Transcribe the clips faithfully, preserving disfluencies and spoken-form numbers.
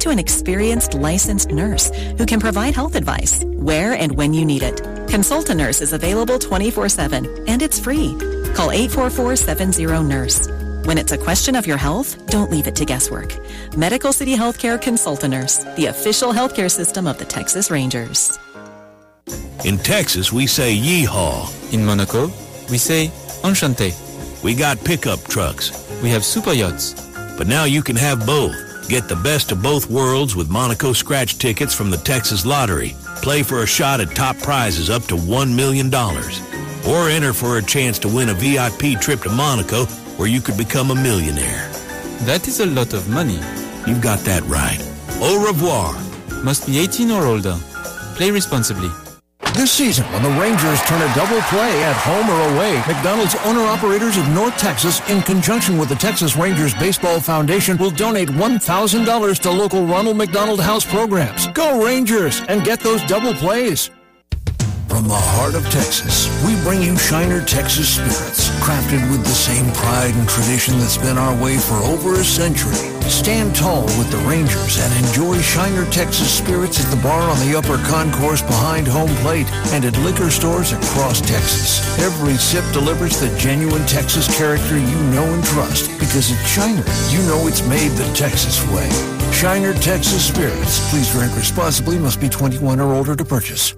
to an experienced licensed nurse who can provide health advice where and when you need it. Consult a Nurse is available twenty-four seven, and it's free. Call eight four four, seven zero, NURSE. When it's a question of your health, don't leave it to guesswork. Medical City Healthcare Consult a Nurse, the official healthcare system of the Texas Rangers. In Texas, we say yeehaw. In Monaco, we say enchanté. We got pickup trucks. We have super yachts. But now you can have both. Get the best of both worlds with Monaco scratch tickets from the Texas Lottery. Play for a shot at top prizes up to one million dollars. Or enter for a chance to win a V I P trip to Monaco where you could become a millionaire. That is a lot of money. You've got that right. Au revoir. Must be eighteen or older. Play responsibly. This season, when the Rangers turn a double play at home or away, McDonald's owner-operators of North Texas, in conjunction with the Texas Rangers Baseball Foundation, will donate one thousand dollars to local Ronald McDonald House programs. Go Rangers and get those double plays. From the heart of Texas, we bring you Shiner Texas Spirits, crafted with the same pride and tradition that's been our way for over a century. Stand tall with the Rangers and enjoy Shiner Texas Spirits at the bar on the upper concourse behind home plate and at liquor stores across Texas. Every sip delivers the genuine Texas character you know and trust, because at Shiner, you know it's made the Texas way. Shiner Texas Spirits. Please drink responsibly. Must be twenty-one or older to purchase.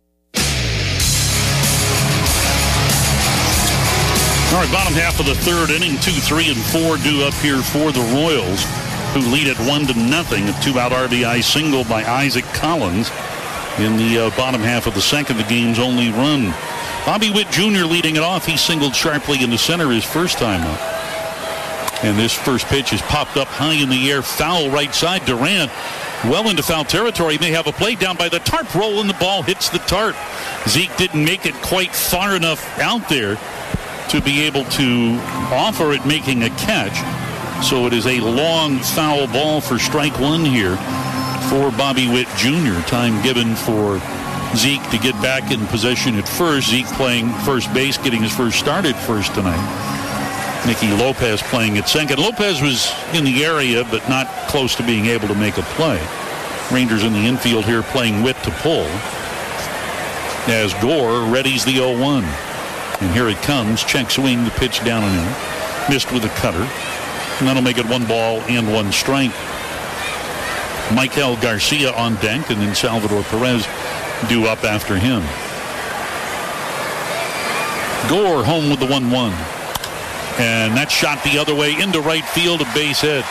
All right, bottom half of the third inning, two, three, and four due up here for the Royals, who lead at one to nothing. A two-out R B I single by Isaac Collins in the uh, bottom half of the second, the game's only run. Bobby Witt Junior leading it off. He singled sharply into center his first time up. And this first pitch is popped up high in the air, foul right side. Durant well into foul territory. May have a play down by the tarp. Roll, and the ball hits the tarp. Zeke didn't make it quite far enough out there to be able to offer it making a catch. So it is a long foul ball for strike one here for Bobby Witt Junior Time given for Zeke to get back in possession at first. Zeke playing first base, getting his first start at first tonight. Nicky Lopez playing at second. Lopez was in the area, but not close to being able to make a play. Rangers in the infield here playing Witt to pull, as Gore readies the oh one. And here it comes. Check swing, the pitch down and in. Missed with a cutter. And that'll make it one ball and one strike. Michael Garcia on deck, and then Salvador Perez due up after him. Gore home with the one one. And that shot the other way into right field, a base hit.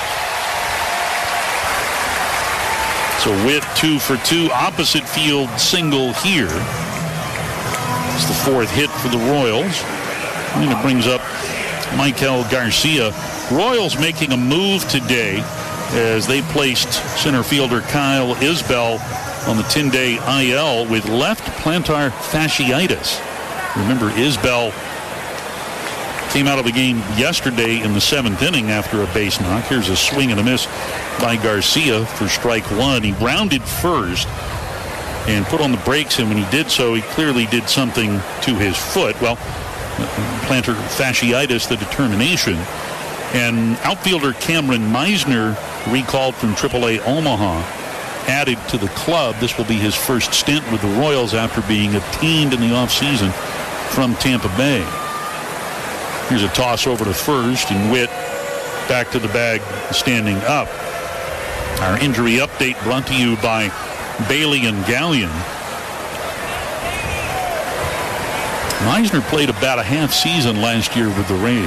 So Witt two for two, opposite field single here. It's the fourth hit for the Royals. And it brings up Michael Garcia. Royals making a move today as they placed center fielder Kyle Isbell on the ten-day I L with left plantar fasciitis. Remember, Isbell came out of the game yesterday in the seventh inning after a base knock. Here's a swing and a miss by Garcia for strike one. He rounded first and put on the brakes, and when he did so, he clearly did something to his foot. Well, plantar fasciitis, the determination. And outfielder Cameron Meisner, recalled from triple A Omaha, added to the club. This will be his first stint with the Royals after being obtained in the offseason from Tampa Bay. Here's a toss over to first, and Witt back to the bag, standing up. Our injury update brought to you by Bailey and Gallion. Meisner played about a half season last year with the Rays.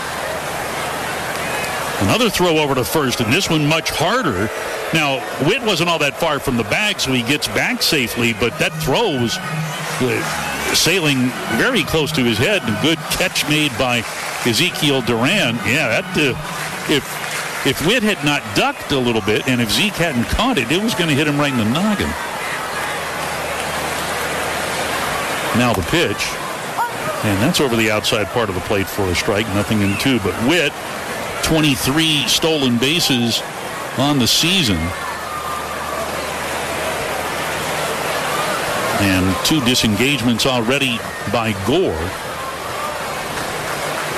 Another throw over to first, and this one much harder. Now, Witt wasn't all that far from the bag, so he gets back safely, but that throw was uh, sailing very close to his head. And good catch made by Ezekiel Duran. Yeah, that uh, if if Witt had not ducked a little bit, and if Zeke hadn't caught it, it was going to hit him right in the noggin. Now the pitch, and that's over the outside part of the plate for a strike. Nothing in two, but Witt, twenty-three stolen bases on the season, and two disengagements already by Gore.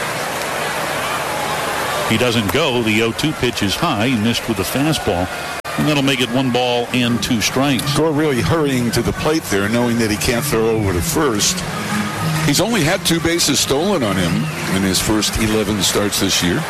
He doesn't go. The oh two pitch is high. He missed with the fastball. And that'll make it one ball and two strikes. Gore really hurrying to the plate there, knowing that he can't throw over to first. He's only had two bases stolen on him in his first eleven starts this year.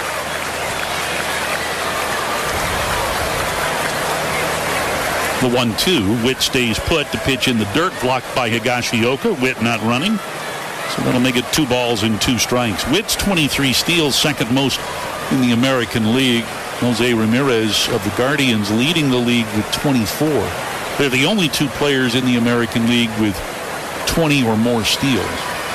The one two. Witt stays put. The pitch in the dirt, blocked by Higashioka. Witt not running. So that'll make it two balls and two strikes. Witt's twenty-three steals, second most in the American League. Jose Ramirez of the Guardians leading the league with twenty-four. They're the only two players in the American League with twenty or more steals.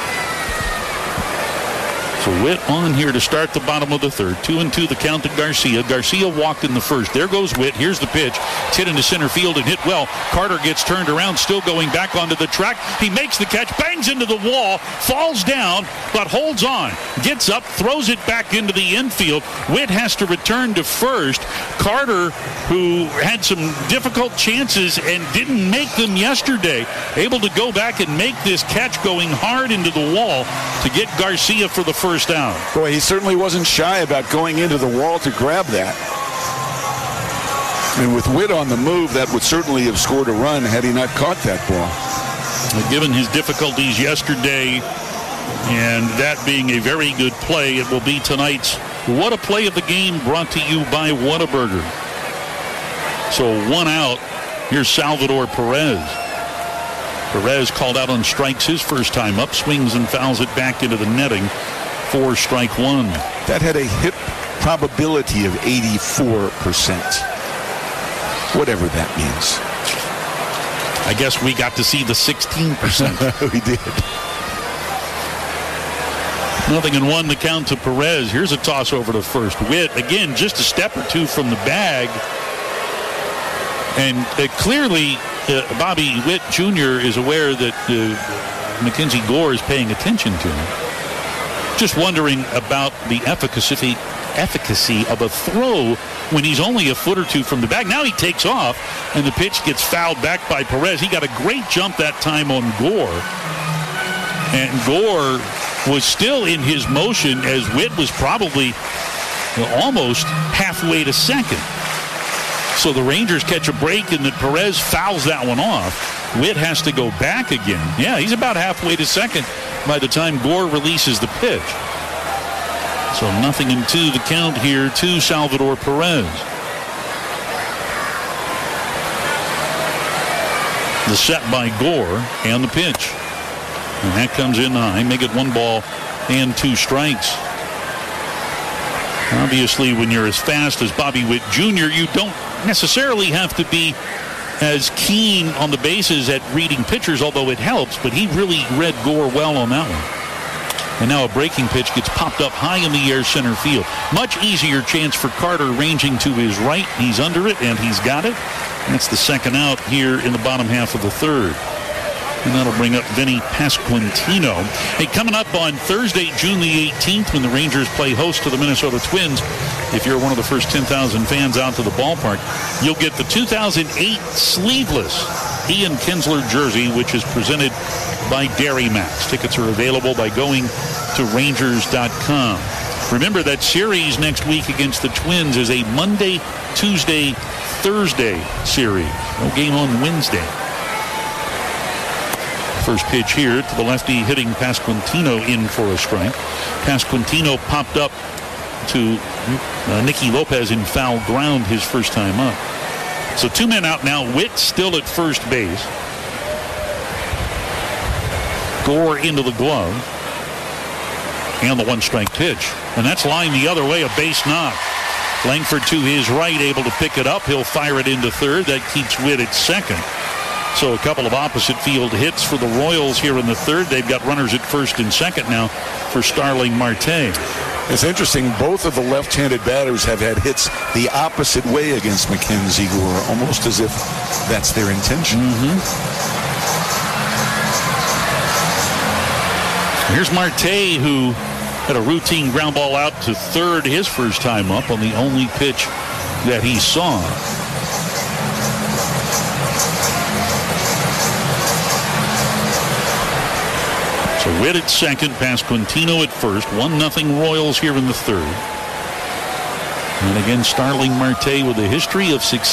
So Witt on here to start the bottom of the third. Two and two the count to Garcia. Garcia walked in the first. There goes Witt. Here's the pitch. It's hit into center field and hit well. Carter gets turned around, still going back onto the track. He makes the catch, bangs into the wall, falls down, but holds on. Gets up, throws it back into the infield. Witt has to return to first. Carter, who had some difficult chances and didn't make them yesterday, able to go back and make this catch going hard into the wall to get Garcia for the first down. Boy, he certainly wasn't shy about going into the wall to grab that. And with Witt on the move, that would certainly have scored a run had he not caught that ball. Given his difficulties yesterday and that being a very good play, it will be tonight's What a Play of the Game, brought to you by Whataburger. So one out. Here's Salvador Perez. Perez called out on strikes his first time up, swings and fouls it back into the netting for strike one. That had a hit probability of eighty-four percent. Whatever that means. I guess we got to see the sixteen percent. We did. Nothing in one, the count to Perez. Here's a toss over to first. Witt, again, just a step or two from the bag. And uh, clearly, uh, Bobby Witt Junior is aware that uh, Mackenzie Gore is paying attention to him. Just wondering about the efficacy, efficacy of a throw when he's only a foot or two from the bag. Now he takes off, and the pitch gets fouled back by Perez. He got a great jump that time on Gore. And Gore was still in his motion as Witt was probably well, almost halfway to second. So the Rangers catch a break, and that Perez fouls that one off. Witt has to go back again. Yeah, he's about halfway to second by the time Gore releases the pitch. So nothing in two, the count here to Salvador Perez. The set by Gore and the pitch. And that comes in high, make it one ball and two strikes. Obviously, when you're as fast as Bobby Witt Junior, you don't necessarily have to be as keen on the bases at reading pitchers, although it helps, but he really read Gore well on that one. And now a breaking pitch gets popped up high in the air center field. Much easier chance for Carter ranging to his right. He's under it, and he's got it. That's the second out here in the bottom half of the third. And that'll bring up Vinny Pasquantino. Hey, coming up on Thursday, June the eighteenth, when the Rangers play host to the Minnesota Twins, if you're one of the first ten thousand fans out to the ballpark, you'll get the two thousand eight sleeveless Ian Kinsler jersey, which is presented by Dairy Max. Tickets are available by going to Rangers dot com. Remember that series next week against the Twins is a Monday, Tuesday, Thursday series. No game on Wednesday. First pitch here to the lefty, hitting Pasquantino in for a strike. Pasquantino popped up to uh, Nicky Lopez in foul ground his first time up. So two men out now. Witt still at first base. Gore into the glove. And the one-strike pitch. And that's lined the other way, a base knock. Langford to his right, able to pick it up. He'll fire it into third. That keeps Witt at second. So a couple of opposite field hits for the Royals here in the third. They've got runners at first and second now for Starling Marte. It's interesting. Both of the left-handed batters have had hits the opposite way against Mackenzie Gore, almost as if that's their intention. Mm-hmm. Here's Marte, who had a routine ground ball out to third his first time up on the only pitch that he saw. So Witt at second, Pasquantino at first. one nothing Royals here in the third. And again, Starling Marte with a history of success.